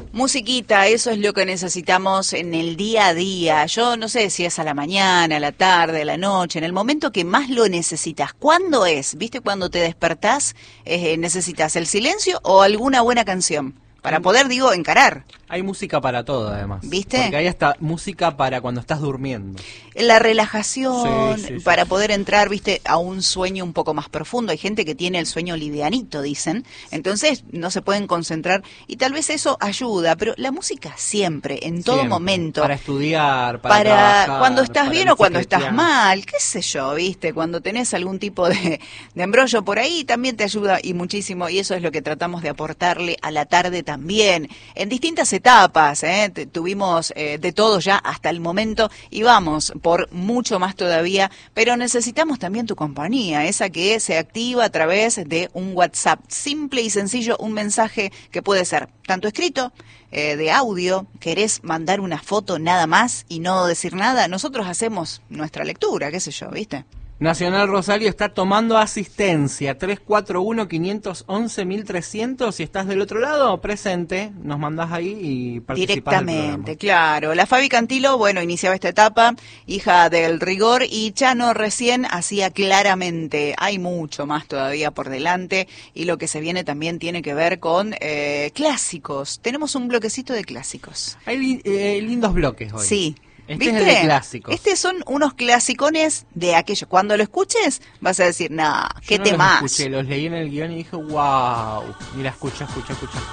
Musiquita, eso es lo que necesitamos en el día a día. Yo no sé si es a la mañana, a la tarde, a la noche, en el momento que más lo necesitas. ¿Cuándo es? ¿Viste cuando te despertás? ¿Necesitas el silencio o alguna buena canción? Para poder, digo, encarar. Hay música para todo, además. ¿Viste? Porque hay hasta música para cuando estás durmiendo. La relajación, Sí. para poder entrar, viste, a un sueño un poco más profundo. Hay gente que tiene el sueño livianito, dicen. Entonces no se pueden concentrar y tal vez eso ayuda. Pero la música siempre, en todo Siempre. momento. Para estudiar, para trabajar, cuando estás para bien o cuando estás bicicletear. mal, qué sé yo, viste. Cuando tenés algún tipo de embrollo por ahí, también te ayuda y muchísimo. Y eso es lo que tratamos de aportarle a la tarde también. En distintas etapas, tuvimos de todo ya hasta el momento y vamos por mucho más todavía, pero necesitamos también tu compañía, esa que se activa a través de un WhatsApp. Simple y sencillo, un mensaje que puede ser tanto escrito, de audio, querés mandar una foto nada más y no decir nada, nosotros hacemos nuestra lectura, qué sé yo, ¿viste? Nacional Rosario está tomando asistencia 341-511-1300. Si estás del otro lado, presente, nos mandás ahí y participás del Directamente, programa. claro. La Fabi Cantilo, bueno, iniciaba esta etapa, hija del rigor, y Chano recién hacía claramente. Hay mucho más todavía por delante y lo que se viene también tiene que ver con clásicos. Tenemos un bloquecito de clásicos. Hay lindos bloques hoy. Sí. Este ¿Viste? es el de clásicos. Estos son unos clasicones de aquello. Cuando lo escuches, vas a decir, nah, qué Yo no los temas. escuché, los leí en el guión y dije, wow. Mira, escucha.